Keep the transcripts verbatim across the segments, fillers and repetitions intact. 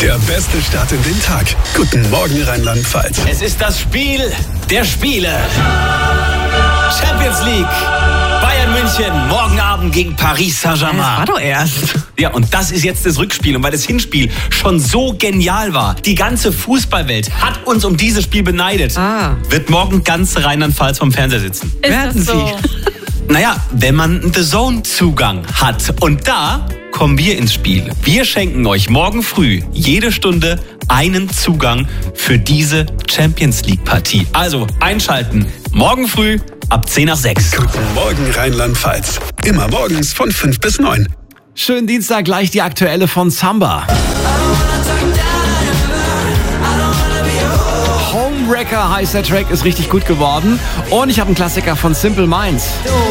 Der beste Start in den Tag. Guten Morgen Rheinland-Pfalz. Es ist das Spiel der Spiele. Champions League. Bayern München, morgen Abend gegen Paris Saint-Germain. Das war doch erst. Ja, und das ist jetzt das Rückspiel. Und weil das Hinspiel schon so genial war, die ganze Fußballwelt hat uns um dieses Spiel beneidet, Ah. wird morgen ganz Rheinland-Pfalz vom Fernseher sitzen. Ist Werden das so? Naja, wenn man einen The Zone-Zugang hat. Und da kommen wir ins Spiel. Wir schenken euch morgen früh jede Stunde einen Zugang für diese Champions League-Partie. Also einschalten. Morgen früh ab zehn nach sechs. Guten Morgen Rheinland-Pfalz. Immer morgens von fünf bis neun. Schönen Dienstag, gleich die aktuelle von Samba. Homewrecker heißt der Track, ist richtig gut geworden. Und ich habe einen Klassiker von Simple Minds.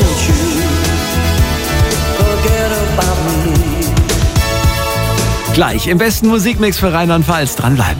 Gleich im besten Musikmix für Rheinland-Pfalz. Dranbleiben.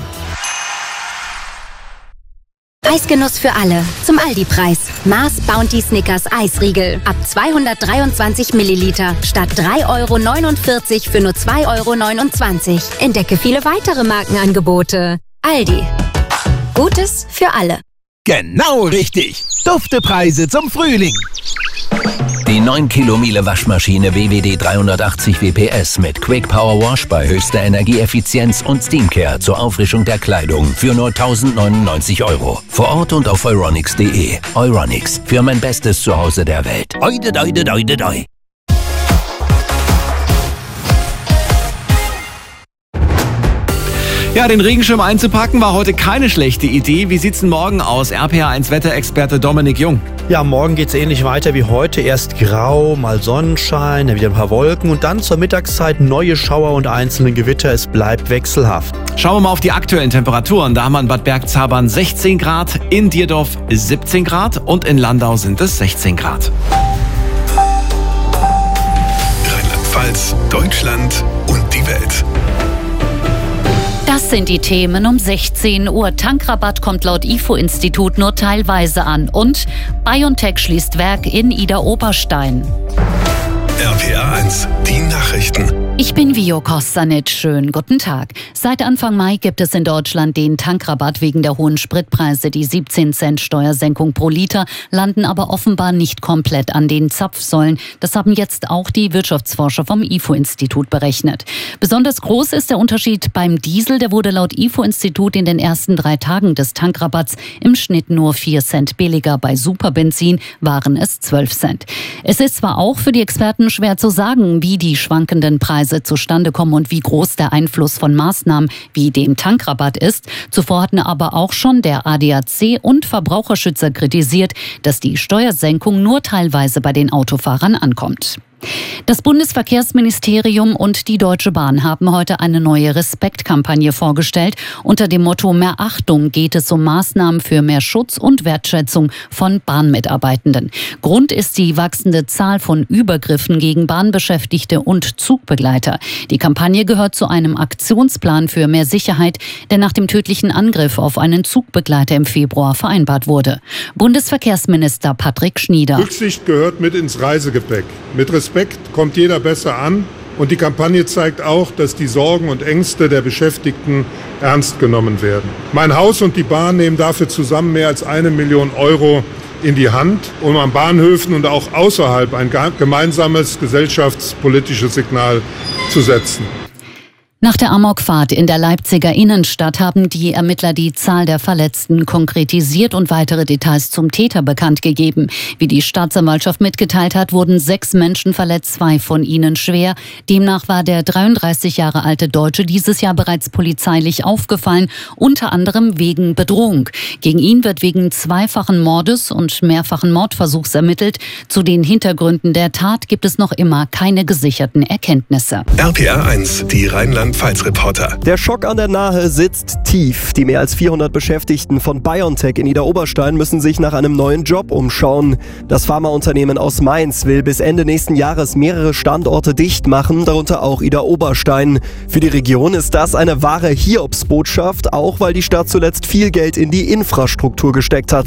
Eisgenuss für alle. Zum Aldi-Preis. Mars Bounty Snickers Eisriegel. Ab zweihundertdreiundzwanzig Milliliter. Statt drei Euro neunundvierzig für nur zwei Euro neunundzwanzig. Entdecke viele weitere Markenangebote. Aldi. Gutes für alle. Genau richtig. Duftepreise zum Frühling. Die neun Kilo Miele Waschmaschine W W D dreihundertachtzig W P S mit Quick Power Wash bei höchster Energieeffizienz und Steamcare zur Auffrischung der Kleidung für nur tausendneunundneunzig Euro. Vor Ort und auf euronics punkt de. Euronics, für mein bestes Zuhause der Welt. Oide, oide, oide, oide. Ja, den Regenschirm einzupacken war heute keine schlechte Idee. Wie sieht's denn morgen aus? R P R eins Wetterexperte Dominik Jung. Ja, morgen geht's ähnlich weiter wie heute. Erst grau, mal Sonnenschein, dann wieder ein paar Wolken und dann zur Mittagszeit neue Schauer und einzelne Gewitter. Es bleibt wechselhaft. Schauen wir mal auf die aktuellen Temperaturen. Da haben wir in Bad Bergzabern sechzehn Grad, in Dierdorf siebzehn Grad und in Landau sind es sechzehn Grad. Rheinland-Pfalz, Deutschland und die Welt. Das sind die Themen um sechzehn Uhr. Tankrabatt kommt laut I F O-Institut nur teilweise an. Und BioNTech schließt Werk in Idar-Oberstein. R P R eins, die Nachrichten. Ich bin Vio Kostanic. Schönen guten Tag. Seit Anfang Mai gibt es in Deutschland den Tankrabatt wegen der hohen Spritpreise. Die siebzehn Cent Steuersenkung pro Liter landen aber offenbar nicht komplett an den Zapfsäulen. Das haben jetzt auch die Wirtschaftsforscher vom I F O-Institut berechnet. Besonders groß ist der Unterschied beim Diesel. Der wurde laut I F O-Institut in den ersten drei Tagen des Tankrabatts im Schnitt nur vier Cent billiger. Bei Superbenzin waren es zwölf Cent. Es ist zwar auch für die Experten schwer zu sagen, wie die schwankenden Preise zustande kommen und wie groß der Einfluss von Maßnahmen wie dem Tankrabatt ist. Zuvor hatten aber auch schon der A D A C und Verbraucherschützer kritisiert, dass die Steuersenkung nur teilweise bei den Autofahrern ankommt. Das Bundesverkehrsministerium und die Deutsche Bahn haben heute eine neue Respektkampagne vorgestellt. Unter dem Motto Mehr Achtung geht es um Maßnahmen für mehr Schutz und Wertschätzung von Bahnmitarbeitenden. Grund ist die wachsende Zahl von Übergriffen gegen Bahnbeschäftigte und Zugbegleiter. Die Kampagne gehört zu einem Aktionsplan für mehr Sicherheit, der nach dem tödlichen Angriff auf einen Zugbegleiter im Februar vereinbart wurde. Bundesverkehrsminister Patrick Schnieder. Rücksicht gehört mit ins Reisegepäck. Mit Respekt kommt jeder besser an und die Kampagne zeigt auch, dass die Sorgen und Ängste der Beschäftigten ernst genommen werden. Mein Haus und die Bahn nehmen dafür zusammen mehr als eine Million Euro in die Hand, um an Bahnhöfen und auch außerhalb ein gemeinsames gesellschaftspolitisches Signal zu setzen. Nach der Amokfahrt in der Leipziger Innenstadt haben die Ermittler die Zahl der Verletzten konkretisiert und weitere Details zum Täter bekannt gegeben. Wie die Staatsanwaltschaft mitgeteilt hat, wurden sechs Menschen verletzt, zwei von ihnen schwer. Demnach war der dreiunddreißig Jahre alte Deutsche dieses Jahr bereits polizeilich aufgefallen, unter anderem wegen Bedrohung. Gegen ihn wird wegen zweifachen Mordes und mehrfachen Mordversuchs ermittelt. Zu den Hintergründen der Tat gibt es noch immer keine gesicherten Erkenntnisse. R P R eins, die Rheinland-Pfalz-Reporter. Der Schock an der Nahe sitzt tief. Die mehr als vierhundert Beschäftigten von BioNTech in Idar-Oberstein müssen sich nach einem neuen Job umschauen. Das Pharmaunternehmen aus Mainz will bis Ende nächsten Jahres mehrere Standorte dicht machen, darunter auch Idar-Oberstein. Für die Region ist das eine wahre Hiobsbotschaft, auch weil die Stadt zuletzt viel Geld in die Infrastruktur gesteckt hat.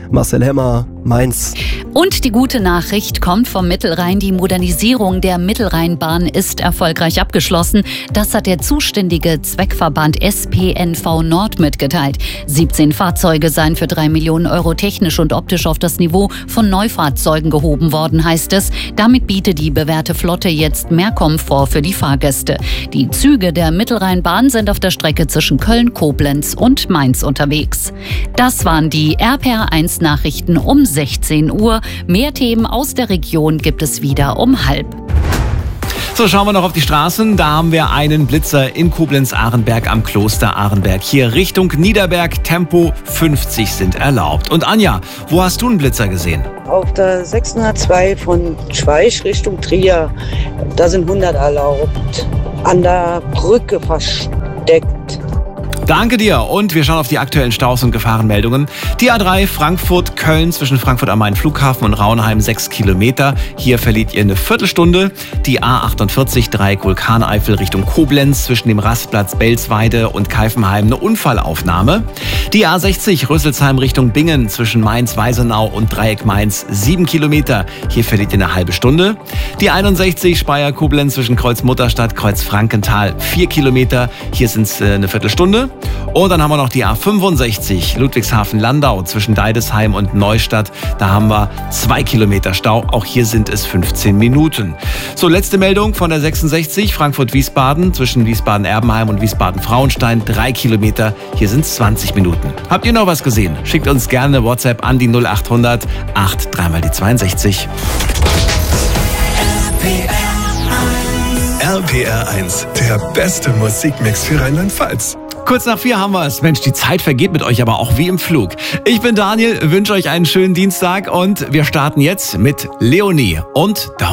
Marcel Hemmer, Mainz. Und die gute Nachricht kommt vom Mittelrhein. Die Modernisierung der Mittelrheinbahn ist erfolgreich abgeschlossen. Das hat der zuständige Zweckverband S P N V Nord mitgeteilt. siebzehn Fahrzeuge seien für drei Millionen Euro technisch und optisch auf das Niveau von Neufahrzeugen gehoben worden, heißt es. Damit bietet die bewährte Flotte jetzt mehr Komfort für die Fahrgäste. Die Züge der Mittelrheinbahn sind auf der Strecke zwischen Köln, Koblenz und Mainz unterwegs. Das waren die R P R eins Nachrichten um sechzehn Uhr. Mehr Themen aus der Region gibt es wieder um halb. So, schauen wir noch auf die Straßen. Da haben wir einen Blitzer in Koblenz-Ahrenberg am Kloster Ahrenberg. Hier Richtung Niederberg, Tempo fünfzig sind erlaubt. Und Anja, wo hast du einen Blitzer gesehen? Auf der sechshundertzwei von Schweich Richtung Trier. Da sind hundert erlaubt. An der Brücke versteckt. Danke dir und wir schauen auf die aktuellen Staus und Gefahrenmeldungen. Die A drei Frankfurt-Köln zwischen Frankfurt am Main Flughafen und Raunheim sechs Kilometer. Hier verliert ihr eine Viertelstunde. Die A achtundvierzig Dreieck Vulkaneifel Richtung Koblenz zwischen dem Rastplatz Belsweide und Keifenheim eine Unfallaufnahme. Die A sechzig Rüsselsheim Richtung Bingen zwischen Mainz-Weisenau und Dreieck Mainz sieben Kilometer. Hier verliert ihr eine halbe Stunde. Die einundsechzig Speyer-Koblenz zwischen Kreuz Mutterstadt, Kreuz Frankenthal vier Kilometer. Hier sind es äh, eine Viertelstunde. Und dann haben wir noch die A fünfundsechzig Ludwigshafen-Landau zwischen Deidesheim und Neustadt. Da haben wir zwei Kilometer Stau. Auch hier sind es fünfzehn Minuten. So, letzte Meldung von der sechsundsechzig Frankfurt-Wiesbaden zwischen Wiesbaden-Erbenheim und Wiesbaden-Frauenstein. Drei Kilometer. Hier sind es zwanzig Minuten. Habt ihr noch was gesehen? Schickt uns gerne eine WhatsApp an die null achthundert acht drei mal die zweiundsechzig. R P R eins, der beste Musikmix für Rheinland-Pfalz. Kurz nach vier haben wir es. Mensch, die Zeit vergeht mit euch aber auch wie im Flug. Ich bin Daniel, wünsche euch einen schönen Dienstag und wir starten jetzt mit Leonie und